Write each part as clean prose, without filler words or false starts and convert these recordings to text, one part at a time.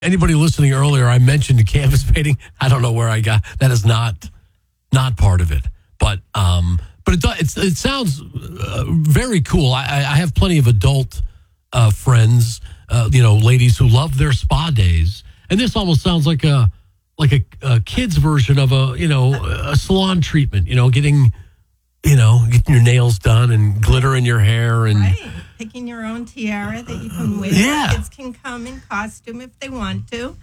Anybody listening earlier, I mentioned canvas painting. I don't know where I got that. Is not part of it, but it sounds very cool. I have plenty of adult friends, ladies who love their spa days, and this almost sounds like a kid's version of a salon treatment. Getting your nails done and glitter in your hair and. Right. Picking your own tiara that you can wear. Yeah. Kids can come in costume if they want to.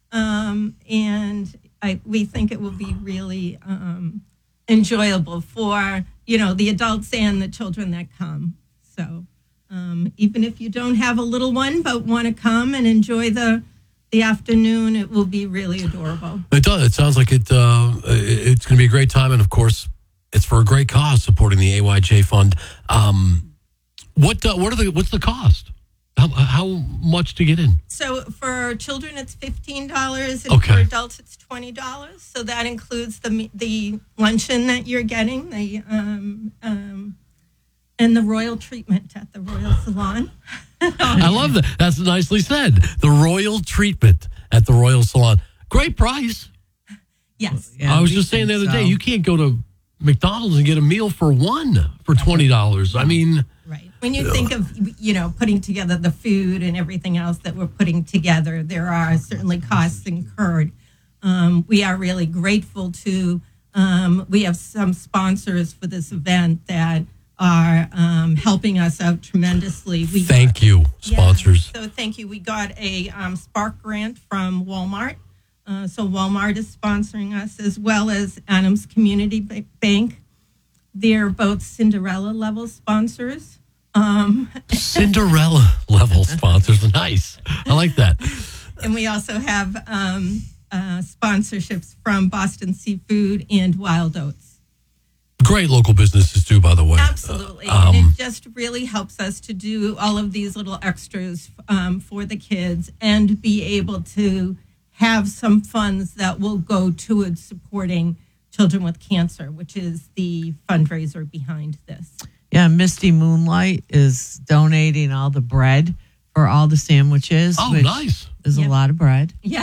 We think it will be really enjoyable for, the adults and the children that come. So even if you don't have a little one but want to come and enjoy the afternoon, it will be really adorable. It does. It sounds like it's going to be a great time. And, of course, it's for a great cause supporting the AYJ Fund. What's the cost? How much to get in? So for children, it's $15, and for adults, it's $20. So that includes the luncheon that you're getting, and the royal treatment at the Royal Salon. I love that. That's nicely said. The royal treatment at the Royal Salon. Great price. Yes. Yeah, I was just saying the other day, you can't go to McDonald's and get a meal for $20. I mean. Right. When you think of, putting together the food and everything else that we're putting together, there are certainly costs incurred. We are really grateful to, we have some sponsors for this event that are helping us out tremendously. Thank you, sponsors. So thank you. We got a Spark grant from Walmart. So Walmart is sponsoring us, as well as Adams Community Bank. They're both Cinderella level sponsors. Cinderella level sponsors. Nice. I like that. And we also have sponsorships from Boston Seafood and Wild Oats. Great local businesses too, by the way. Absolutely. And it just really helps us to do all of these little extras for the kids and be able to have some funds that will go towards supporting Children with Cancer, which is the fundraiser behind this. Yeah, Misty Moonlight is donating all the bread for all the sandwiches. Oh, nice. Is a lot of bread. Yeah.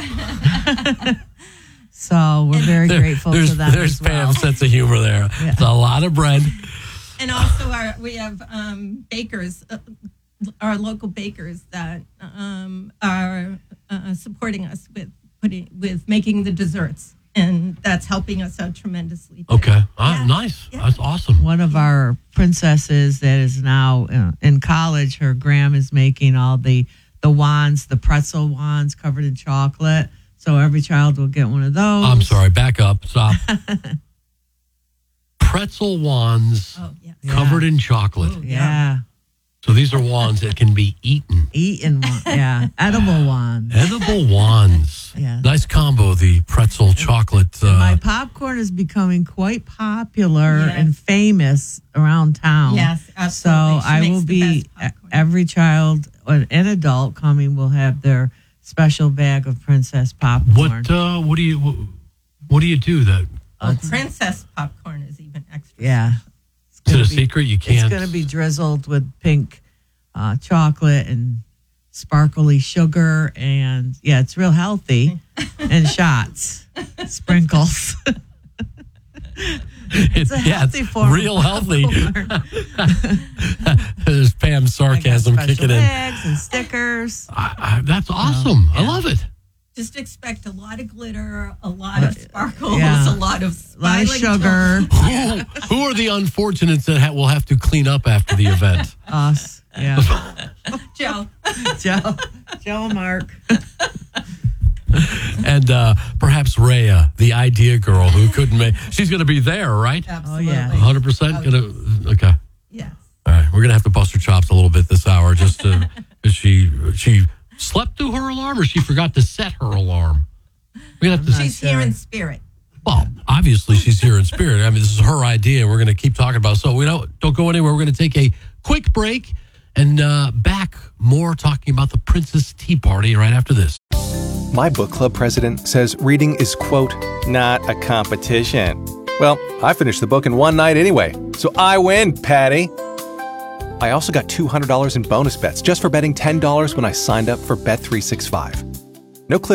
So we're very grateful to them. There's Pam's sense of humor there. Yeah. It's a lot of bread. And also we have bakers, our local bakers that are supporting us with making the desserts. And that's helping us out tremendously, too. Okay. Nice. Yeah. That's awesome. One of our princesses that is now in college, her gram is making all the wands, the pretzel wands covered in chocolate. So every child will get one of those. I'm sorry. Back up. Stop. Pretzel wands covered in chocolate. Oh, yeah. So these are wands that can be eaten. Edible wands. Edible wands. Yeah. Nice combo, the pretzel chocolate. My popcorn is becoming quite popular and famous around town. Yes, absolutely. So I will be, every child and adult coming will have their special bag of princess popcorn. What do you do that? Princess popcorn is even extra. Yeah. Is it a secret? You can't. It's going to be drizzled with pink chocolate and sparkly sugar, and it's real healthy. And shots, sprinkles. It's a healthy form. Real healthy. There's Pam's sarcasm kicking in. Bags and stickers. That's awesome. I love it. Just expect a lot of glitter, a lot of sparkles, a lot of sugar. Who are the unfortunates that will have to clean up after the event? Us. Yeah. Joe and Mark. And perhaps Rhea, the idea girl who couldn't make. She's going to be there, right? Absolutely. 100% going to. Okay. Yes. All right. We're going to have to bust her chops a little bit this hour just to, because she slept through her alarm or she forgot to set her alarm. She's here in spirit. Well, obviously she's here in spirit. I mean, this is her idea. We're going to keep talking about it. So we don't go anywhere. We're going to take a quick break and back more talking about the Princess Tea Party right after this. My book club president says reading is, quote, not a competition. Well, I finished the book in one night anyway, so I win, Patty. I also got $200 in bonus bets just for betting $10 when I signed up for Bet365. No cliff